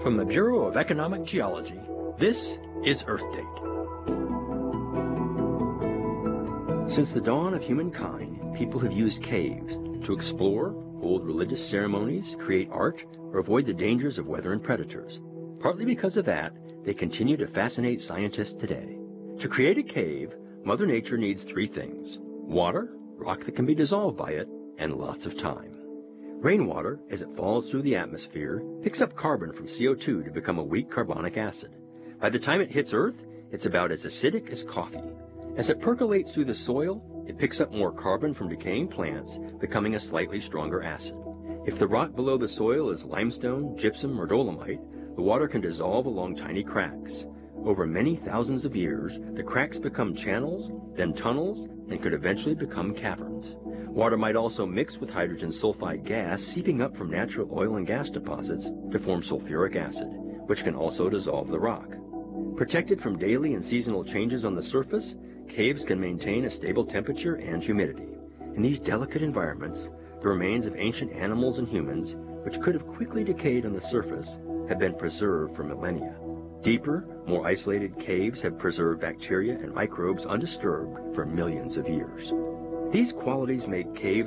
From the Bureau of Economic Geology, this is Earth Date. Since the dawn of humankind, people have used caves to explore, hold religious ceremonies, create art, or avoid the dangers of weather and predators. Partly because of that, they continue to fascinate scientists today. To create a cave, Mother Nature needs three things: water, rock that can be dissolved by it, and lots of time. Rainwater, as it falls through the atmosphere, picks up carbon from CO2 to become a weak carbonic acid. By the time it hits Earth, it's about as acidic as coffee. As it percolates through the soil, it picks up more carbon from decaying plants, becoming a slightly stronger acid. If the rock below the soil is limestone, gypsum, or dolomite, the water can dissolve along tiny cracks. Over many thousands of years, the cracks become channels, then tunnels, and could eventually become caverns. Water might also mix with hydrogen sulfide gas seeping up from natural oil and gas deposits to form sulfuric acid, which can also dissolve the rock. Protected from daily and seasonal changes on the surface, caves can maintain a stable temperature and humidity. In these delicate environments, the remains of ancient animals and humans, which could have quickly decayed on the surface, have been preserved for millennia. Deeper, more isolated caves have preserved bacteria and microbes undisturbed for millions of years. These qualities make caves